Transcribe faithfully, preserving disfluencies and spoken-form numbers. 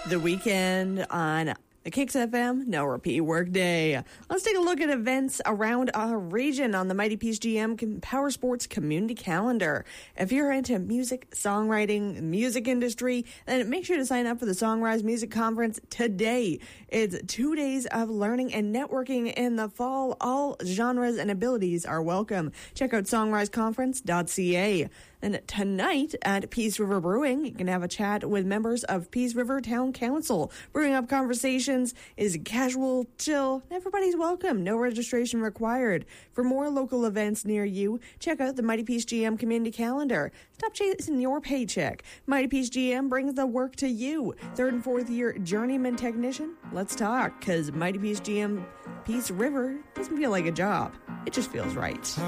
The Weekend on the Kicks F M No Repeat Workday. Let's take a look at events around our region on the Mighty Peace G M Power Sports Community Calendar. If you're into music, songwriting, music industry, then make sure to sign up for the Songrise Music Conference today. It's two days of learning and networking in the fall. All genres and abilities are welcome. Check out songrise conference dot c a. And tonight at Peace River Brewing, you can have a chat with members of Peace River Town Council. Brewing Up Conversations is casual, chill, everybody's welcome, no registration required. For more local events near you, check out the Mighty Peace G M Community Calendar. Stop chasing your paycheck. Mighty Peace G M brings the work to you. Third and fourth year journeyman technician, let's talk, because Mighty Peace G M Peace River doesn't feel like a job. It just feels right.